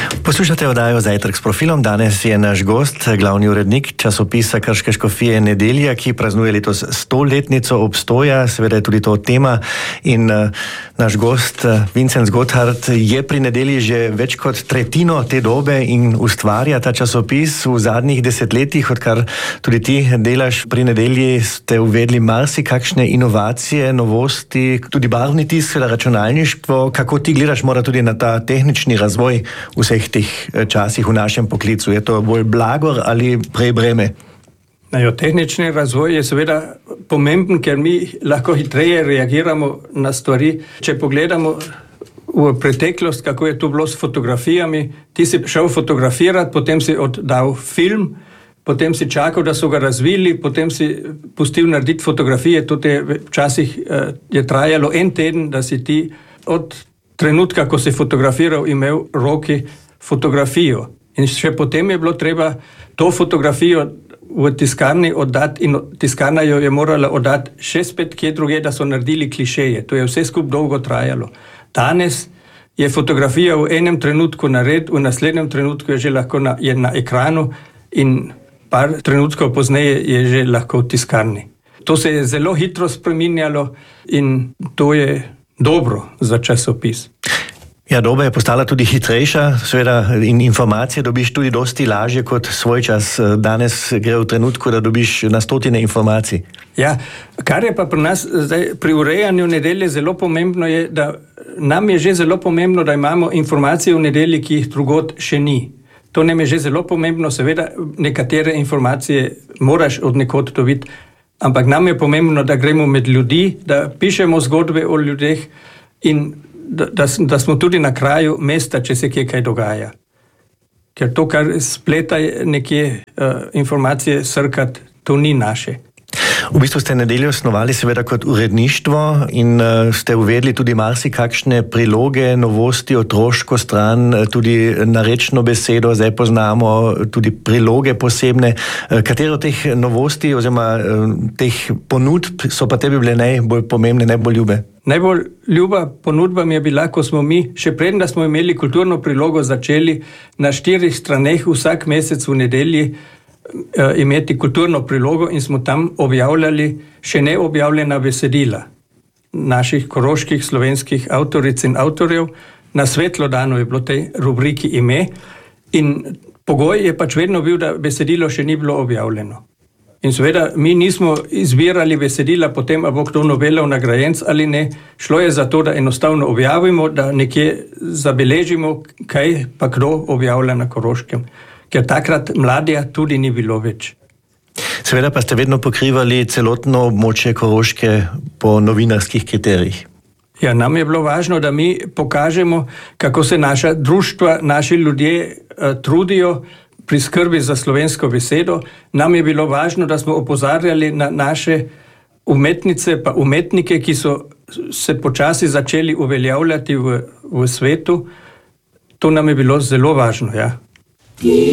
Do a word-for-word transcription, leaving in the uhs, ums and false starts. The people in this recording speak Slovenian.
Poslušate oddajo Zajtrk s profilom. Danes je naš gost, glavni urednik časopisa Krške škofije Nedelja, ki praznuje letos stoletnico obstoja, seveda je tudi to tema. In uh, naš gost, uh, Vincenc Gothard, je pri Nedelji že več kot tretjino te dobe in ustvarja ta časopis. V zadnjih desetletjih, odkar tudi ti delaš pri Nedelji, ste uvedli marsikakšne inovacije, novosti, tudi barvni tisk, računalništvo. Kako ti gledaš mora tudi na ta tehnični razvoj vseh teh časih v našem poklicu? Je to bolj blagor ali prej breme? Jo, tehnični razvoj je seveda pomemben, ker mi lahko hitreje reagiramo na stvari. Če pogledamo v preteklost, kako je to bilo s fotografijami, ti si šel fotografirati, potem si oddal film, potem si čakal, da so ga razvili, potem si pustil narediti fotografije. Tudi včasih eh, je trajalo en teden, da si ti od trenutka, ko si fotografiral, imel v roki fotografijo. In še potem je bilo treba to fotografijo v tiskarni oddati in tiskarna jo je morala oddati še spet kje druge, da so naredili klišeje. To je vse skup dolgo trajalo. Danes je fotografija v enem trenutku nared, v naslednjem trenutku je že lahko na, je na ekranu in par trenutkov pozneje je že lahko v tiskarni. To se je zelo hitro spreminjalo in to je dobro za časopis. Ja, doba je postala tudi hitrejša, seveda, in informacije dobiš tudi dosti lažje kot svoj čas. Danes gre v trenutku, da dobiš na stotine informacij. Ja, kar je pa pri nas zdaj pri urejanju Nedelje zelo pomembno je, da nam je že zelo pomembno, da imamo informacije v Nedelji, ki jih drugod še ni. To nam je že zelo pomembno, seveda nekatere informacije moraš od nekod dobiti, ampak nam je pomembno, da gremo med ljudi, da pišemo zgodbe o ljudeh in Da, da, da smo tudi na kraju mesta, če se kje kaj dogaja. Ker to, kar spleta nekje uh, informacije srkati, to ni naše. V bistvu ste Nedeljo osnovali seveda kot uredništvo in uh, ste uvedli tudi marsikakšne priloge, novosti, otroško stran, tudi narečno besedo, zdaj poznamo tudi priloge posebne. Uh, katere od teh novosti oziroma uh, teh ponudb so pa tebi bile najbolj pomembne, najbolj ljube? Najbolj ljuba ponudba mi je bila, ko smo mi, še preden da smo imeli kulturno prilogo, začeli na štirih straneh vsak mesec v Nedelji imeti kulturno prilogo in smo tam objavljali še neobjavljena besedila naših koroških slovenskih avtoric in avtorjev. Na svetlo dano je bilo tej rubriki ime in pogoj je pač vedno bil, da besedilo še ni bilo objavljeno. In seveda mi nismo izbirali besedila potem, a bo kdo Nobelov nagrajenec ali ne. Šlo je za to, da enostavno objavimo, da nekje zabeležimo, kaj pa kdo objavlja na Koroškem. Ker takrat mladja tudi ni bilo več. Seveda pa ste vedno pokrivali celotno območje Koroške po novinarskih kriterijih. Ja, nam je bilo važno, da mi pokažemo, kako se naša društva, naši ljudje uh, trudijo pri skrbi za slovensko besedo. Nam je bilo važno, da smo opozarjali na naše umetnice pa umetnike, ki so se počasi začeli uveljavljati v, v svetu. To nam je bilo zelo važno, ja.